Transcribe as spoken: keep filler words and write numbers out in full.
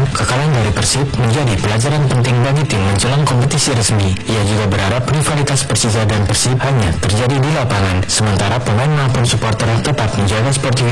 kekalahan dari Persib menjadi pelajaran penting bagi tim menjelang kompetisi resmi. Ia juga berharap rivalitas Persija dan Persib hanya terjadi di lapangan, sementara pemain maupun supporter tetap menjaga sportivitas